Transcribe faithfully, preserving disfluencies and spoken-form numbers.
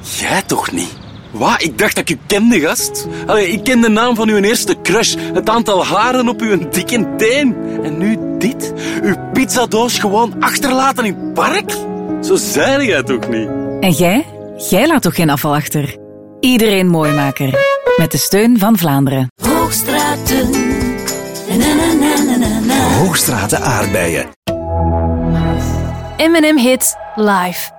Jij toch niet? Wat? Ik dacht dat ik u kende, gast. Allee, ik ken de naam van uw eerste crush, het aantal haren op uw dikke teen. En nu dit? Uw pizzadoos gewoon achterlaten in het park? Zo zei jij toch niet? En jij? Jij laat toch geen afval achter? Iedereen Mooimaker. Met de steun van Vlaanderen. Hoogstraten. Na, na, na, na, na, na. Hoogstraten aardbeien. M en M Hits live.